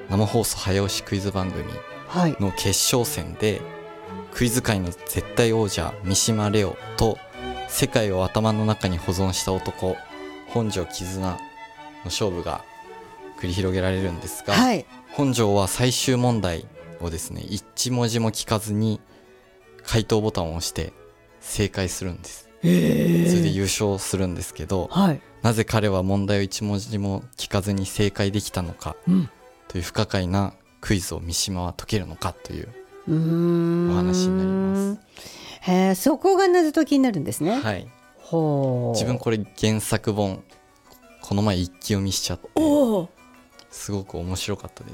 生放送早押しクイズ番組の決勝戦で、クイズ界の絶対王者三島レオと世界を頭の中に保存した男本庄絆の勝負が繰り広げられるんですが、はい、本庄は最終問題をですね一文字も聞かずに回答ボタンを押して正解するんです。それで優勝するんですけど、はい、なぜ彼は問題を一文字も聞かずに正解できたのか、という不可解なクイズを三島は解けるのかというお話になります。 そこが謎解きになるんですね。 はい、自分これ原作本この前一気読みしちゃってすごく面白かったです。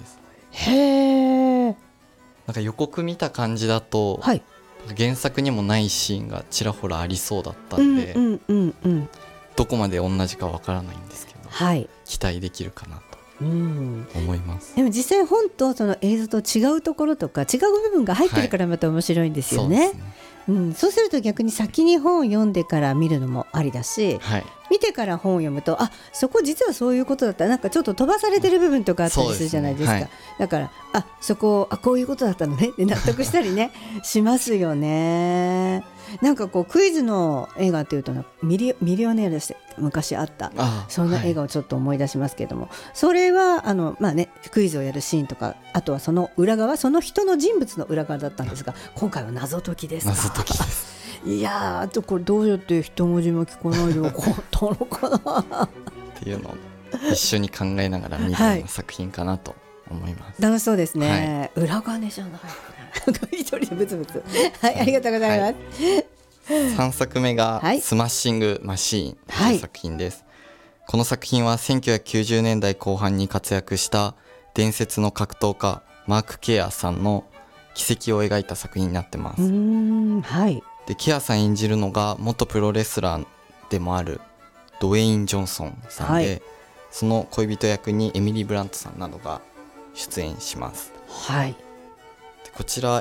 なんか予告見た感じだと、はい、原作にもないシーンがちらほらありそうだったんで、どこまで同じかわからないんですけど、はい、期待できるかなと思います。 でも実際本とその映像と違うところとか違う部分が入ってるからまた面白いんですよね。はい、そうですね。そうすると逆に先に本を読んでから見るのもありだし、はい、見てから本を読むとそこ実はそういうことだったなんかちょっと飛ばされてる部分とかあったりするじゃないですか。はい、だからそここういうことだったのねって納得したりねしますよね。なんかこうクイズの映画っていうとミリオネアでして昔あったそんな映画をちょっと思い出しますけれども、はい、それはクイズをやるシーンとかあとはその裏側その人の人物の裏側だったんですが、今回は謎解きですか。 謎解きです。 いやーこれどうやって一文字も聞かないで分かったのかなっていうのを一緒に考えながら見るような作品かなと思います。 楽しそうですね。はい、裏金じゃない一人でブツブツはい、ありがとうございます。 3作目がスマッシングマシーンという作品です。この作品は1990年代後半に活躍した伝説の格闘家マーク・ケアさんの軌跡を描いた作品になってます。はい、でケアさん演じるのが元プロレスラーでもあるドウェイン・ジョンソンさんで、はい、その恋人役にエミリー・ブラントさんなどが出演します。はい、でこちら、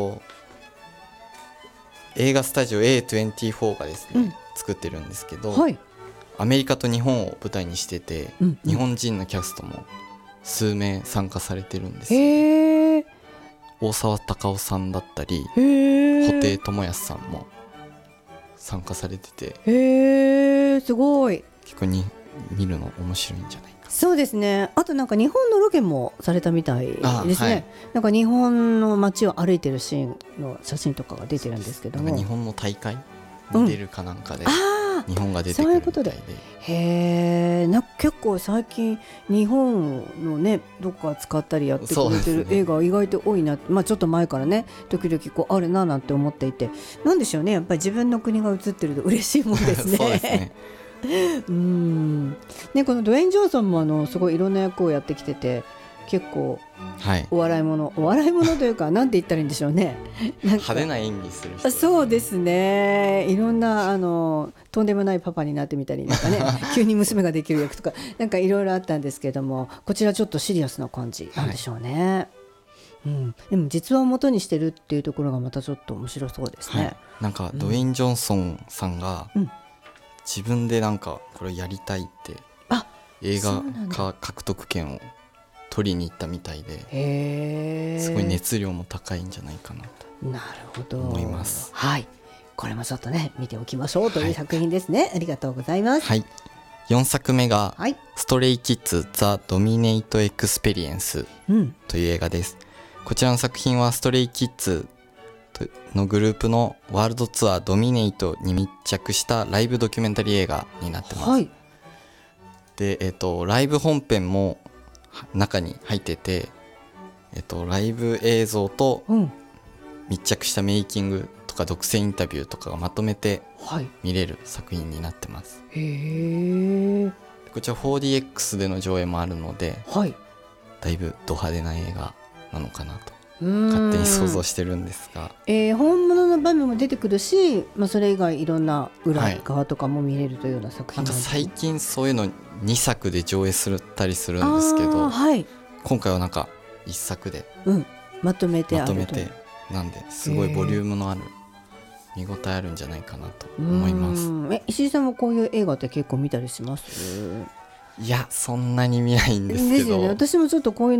映画スタジオ A24 がですね、作ってるんですけど、はい、アメリカと日本を舞台にしてて、日本人のキャストも数名参加されてるんですよ。大沢たかおさんだったり布袋寅泰さんも参加されてて、 すごい結構見るの面白いんじゃないか。 そうですね。あとなんか日本のロケもされたみたいですね。はい、なんか日本の街を歩いてるシーンの写真とかが出てるんですけども、 なんか日本の大会に出るかなんかで、日本が出てくるみたいで、 結構最近日本のねどっか使ったりやってくれてる映画意外と多いな、ちょっと前からね時々あるななんて思っていて、なんでしょうね、やっぱり自分の国が映ってると嬉しいもんですね。そうですね。このドウェイン・ジョンソンもすごいいろんな役をやってきてて結構お笑いものというかなんて言ったらいいんでしょうね。 派手な演技する人。 そうですね。いろんなとんでもないパパになってみたりなんかね急に娘ができる役とかなんかいろいろあったんですけども、こちらちょっとシリアスな感じなんでしょうね。でも実話を元にしてるっていうところがまたちょっと面白そうですね。 なんかドウェイン・ジョンソンさんが、自分でなんかこれをやりたいって映画化獲得権を取りに行ったみたいで、すごい熱量も高いんじゃないかなと思います。 はい、これもちょっとね見ておきましょうという作品ですね。ありがとうございます。 はい、4作目がストレイキッズザ・ドミネイト・エクスペリエンスという映画です。こちらの作品はストレイキッズのグループのワールドツアードミネイトに密着したライブドキュメンタリー映画になってます。はい、で、ライブ本編も中に入ってて、ライブ映像と密着したメイキングとか独占インタビューとかがまとめて見れる作品になってます。こちら 4DX での上映もあるので、だいぶド派手な映画なのかなと勝手に想像してるんですが、 本物の場面も出てくるし、それ以外いろんな裏側とかも見れるというような作品なんか最近そういうの2作で上映たりするんですけど、今回はなんか1作でまとめてなんですごいボリュームのある見応えあるんじゃないかなと思います。 石井さんもこういう映画って結構見たりします？ いやそんなに見ないんですけど、 ですよね。私もちょっとこういう